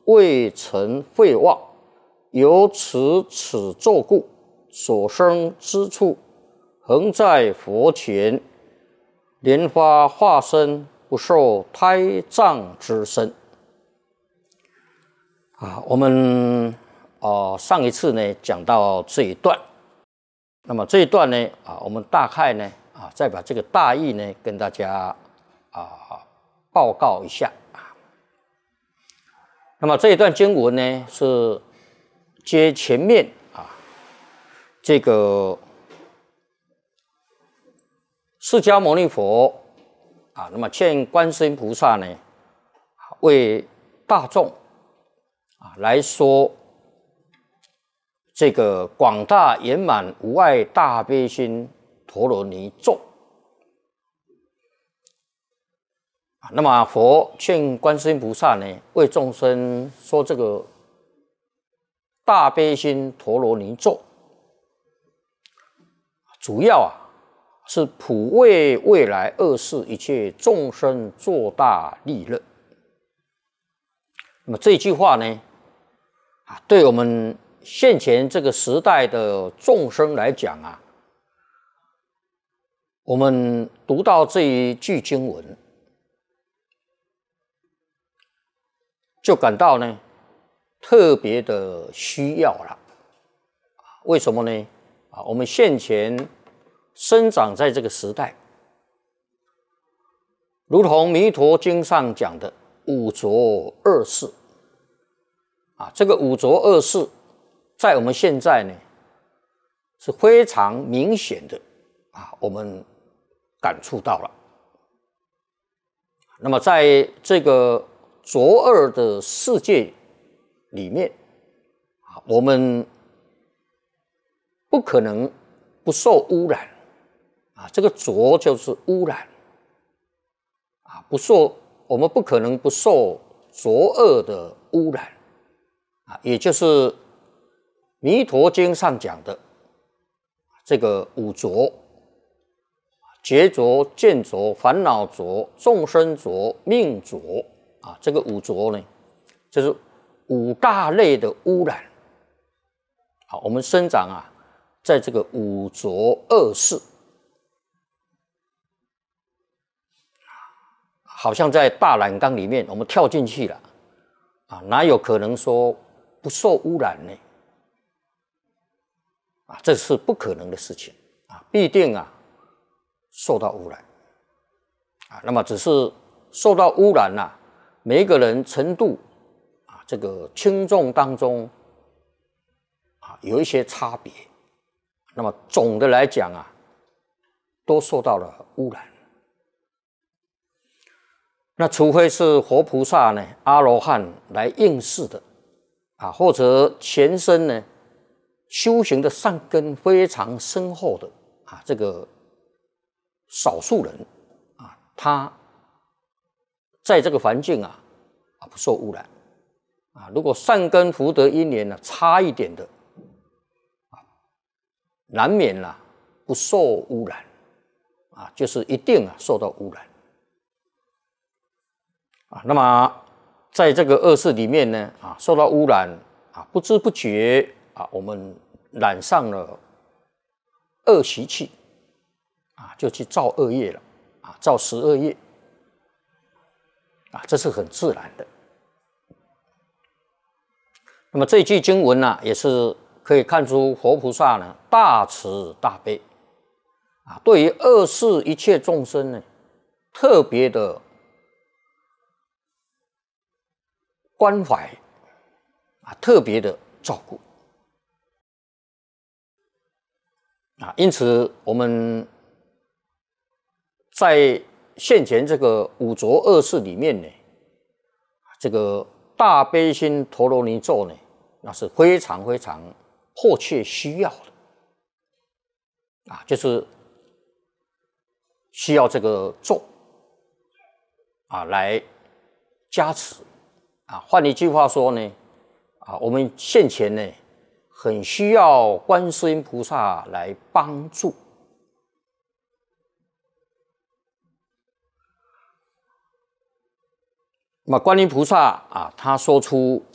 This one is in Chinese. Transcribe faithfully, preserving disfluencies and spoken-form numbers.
未曾废忘，由持此咒故，所生之处，恒在佛前，莲花化身，不受胎藏之身。啊，我们啊、呃、上一次呢讲到这一段，那么这一段呢啊，我们大概呢啊再把这个大意呢跟大家啊报告一下啊。那么这一段经文呢是接前面啊这个释迦牟尼佛啊，那么劝观世音菩萨呢为大众啊来说这个广大圆满无碍大悲心陀罗尼咒啊，那么佛劝观世音菩萨呢为众生说这个大悲心陀罗尼咒，主要啊是普为未来二世一切众生作大利乐。那么这句话呢啊，对我们现前这个时代的众生来讲啊，我们读到这一句经文，就感到呢特别的需要了。为什么呢？啊，我们现前生长在这个时代，如同《弥陀经》上讲的五浊恶世啊，这个五浊恶世在我们现在呢是非常明显的啊，我们感触到了。那么在这个浊恶的世界里面啊，我们不可能不受污染啊，这个浊就是污染啊，不受我们不可能不受浊恶的污染啊，也就是弥陀经上讲的这个五浊：觉浊、见浊、烦恼浊、众生浊、命浊啊。这个五浊呢，就是五大类的污染。好，我们生长啊，在这个五浊恶世，好像在大染缸里面，我们跳进去了啊，哪有可能说不受污染呢？啊，这是不可能的事情啊，必定啊受到污染啊。那么只是受到污染呐、啊，每一个人程度啊，这个轻重当中啊有一些差别。那么总的来讲啊，都受到了污染。那除非是活菩萨呢、阿罗汉来应世的啊，或者前身呢修行的善根非常深厚的啊，这个少数人啊，他在这个环境啊啊不受污染啊。如果善根福德因缘呢差一点的啊，难免啦、啊、不受污染啊，就是一定啊受到污染啊。那么在这个恶世里面呢啊，受到污染啊，不知不觉啊，我们染上了恶习气啊，就去造恶业了啊，造十恶业啊，这是很自然的。那么这句经文呢、啊，也是可以看出佛菩萨呢大慈大悲啊，对于恶世一切众生呢，特别的关怀啊，特别的照顾啊，因此我们在现前这个五浊恶世里面呢，这个大悲心陀罗尼咒呢，那是非常非常迫切需要的啊，就是需要这个咒啊来加持啊。换一句话说呢，啊，我们现前呢很需要观世音菩萨来帮助。那么观音菩萨啊，他说出